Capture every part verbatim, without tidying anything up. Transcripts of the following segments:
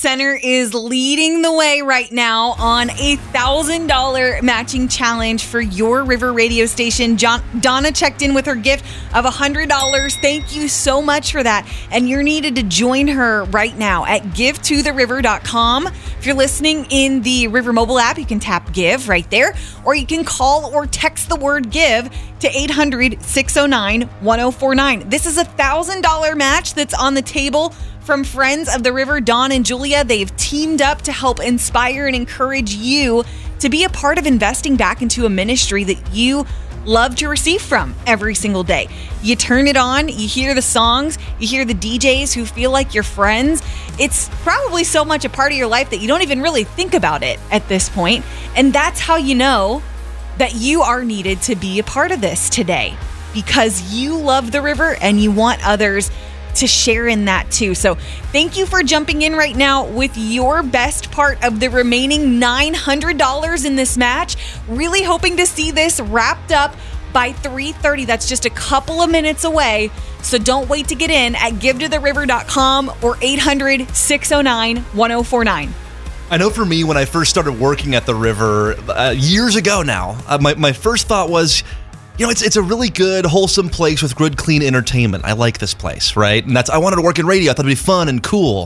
Center is leading the way right now on a one thousand dollars matching challenge for your River radio station. John, Donna checked in with her gift of one hundred dollars. Thank you so much for that. And you're needed to join her right now at give to the river dot com. If you're listening in the River mobile app, you can tap give right there, or you can call or text the word give to eight hundred, six oh nine, one oh four nine. This is a one thousand dollars match that's on the table from Friends of the River, Dawn and Julia. They've teamed up to help inspire and encourage you to be a part of investing back into a ministry that you love to receive from every single day. You turn it on, you hear the songs, you hear the D Js who feel like your friends. It's probably so much a part of your life that you don't even really think about it at this point. And that's how you know that you are needed to be a part of this today, because you love the river and you want others to share in that too. So thank you for jumping in right now with your best part of the remaining nine hundred dollars in this match. Really hoping to see this wrapped up by three thirty. That's just a couple of minutes away. So don't wait to get in at give to the river dot com or eight hundred, six oh nine, one oh four nine. I know for me, when I first started working at the river uh, years ago now, uh, my, my first thought was, you know, it's it's a really good, wholesome place with good, clean entertainment. I like this place, right? And that's, I wanted to work in radio. I thought it'd be fun and cool.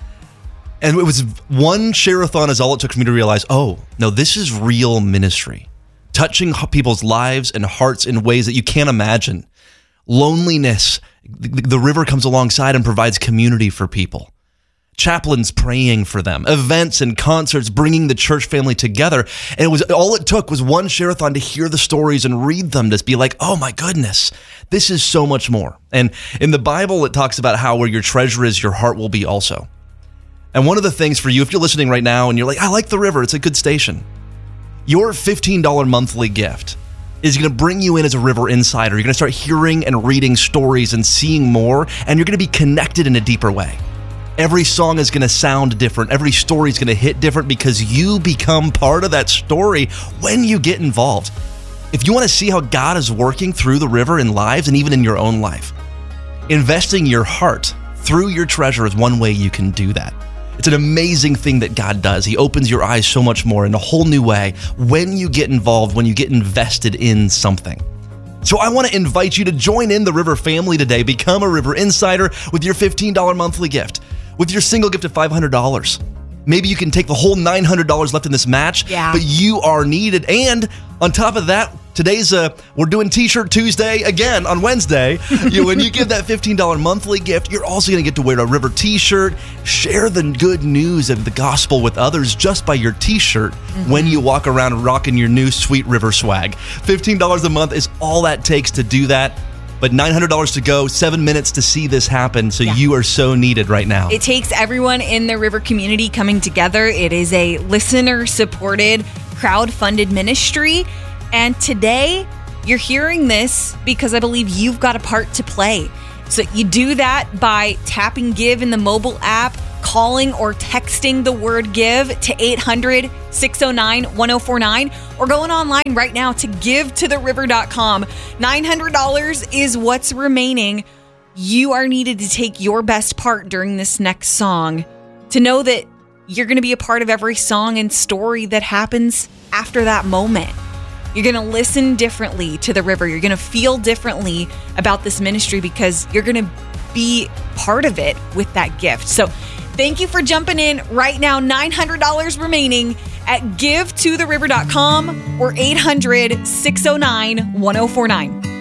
And it was one share-a-thon is all it took for me to realize, oh, no, this is real ministry. Touching people's lives and hearts in ways that you can't imagine. Loneliness, the, the river comes alongside and provides community for people. Chaplains praying for them, events and concerts bringing the church family together. And it was all it took was one share-a-thon to hear the stories and read them, to be like, oh my goodness, this is so much more. And in the Bible, it talks about how where your treasure is, your heart will be also. And one of the things for you, if you're listening right now and you're like, I like the river, it's a good station. Your fifteen dollars monthly gift is going to bring you in as a river insider. You're going to start hearing and reading stories and seeing more, and you're going to be connected in a deeper way. Every song is going to sound different. Every story is going to hit different because you become part of that story when you get involved. If you want to see how God is working through the river in lives and even in your own life, investing your heart through your treasure is one way you can do that. It's an amazing thing that God does. He opens your eyes so much more in a whole new way when you get involved, when you get invested in something. So I want to invite you to join in the River family today. Become a River Insider with your fifteen dollars monthly gift. With your single gift of five hundred dollars. Maybe you can take the whole nine hundred dollars left in this match, yeah. But you are needed. And on top of that, today's, uh, we're doing T-shirt Tuesday again on Wednesday. you, when you give that fifteen dollars monthly gift, you're also going to get to wear a River T-shirt, share the good news of the gospel with others just by your T-shirt mm-hmm. when you walk around rocking your new sweet river swag. fifteen dollars a month is all that takes to do that. But nine hundred dollars to go, seven minutes to see this happen. So yeah. You are so needed right now. It takes everyone in the River community coming together. It is a listener-supported, crowd-funded ministry. And today, you're hearing this because I believe you've got a part to play. So you do that by tapping Give in the mobile app, calling or texting the word give to eight hundred, six oh nine, one oh four nine, or going online right now to give to the river dot com. nine hundred dollars is what's remaining. You are needed to take your best part during this next song to know that you're going to be a part of every song and story that happens after that moment. You're going to listen differently to the river. You're going to feel differently about this ministry because you're going to be part of it with that gift. So thank you for jumping in right now. nine hundred dollars remaining at give to the river dot com or eight hundred, six oh nine, one oh four nine.